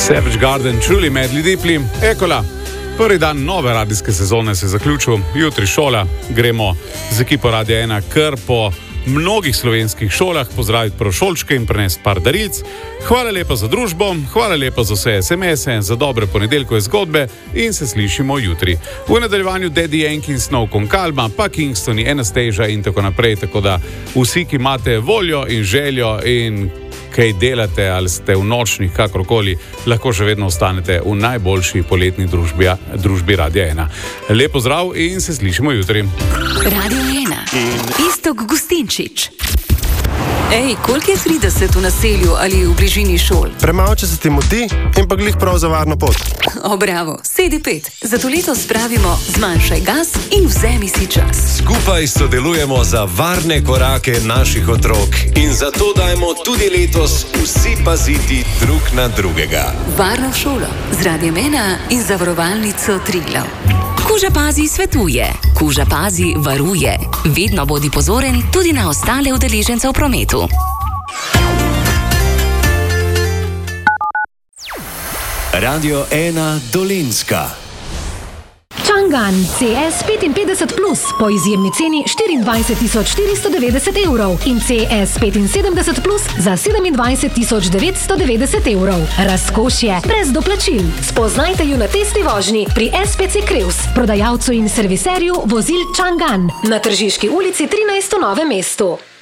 Savage Garden, Truly Madly Deeply, Ekola. Prvi dan nove radijske sezone se je zaključil, jutri šola, gremo z ekipo Radia 1 kar po mnogih slovenskih šolah pozdraviti prošolčke in prenesti par darilc. Hvala lepa za družbo, hvala lepa za vse SMS-e, za dobre ponedeljkove zgodbe in se slišimo jutri. V nadaljevanju Daddy Yankee, Snow Con Calma, pa Kingstoni, Anastasia in tako naprej, tako da vsi, ki imate voljo in željo in kaj delate ali ste v nočnih, kakorkoli, lahko še vedno ostanete v najboljši poletni družbi Radia 1. Lep pozdrav in se slišimo jutri. Radio 1 in Iztok Gustinčič. Ej, koliko je 30 v naselju ali v bližini šol? Premalo, če se ti moti in pa glih prav za varno pot. O, bravo, sedi 5. Zato letos spravimo zmanjšaj gas in vzemi si čas. Skupaj sodelujemo za varne korake naših otrok in zato dajmo tudi letos vsi paziti drug na drugega. Varno šolo z Radiem 1 in zavarovalnico Triglav. Kuža Pazi svetuje, Kuža Pazi varuje. Vedno bodi pozoren tudi na ostale udeležence v prometu. Radio 1 Dolenjska. Chang'an CS 55 Plus po izjemni ceni 24.490 evrov in CS 75 Plus za 27.990 evrov. Razkošje brez doplačil. Spoznajte ju na testni vožnji pri SPC Kreuz, prodajalcu in serviserju vozil Chang'an na Tržiški ulici 13 v Novem mestu.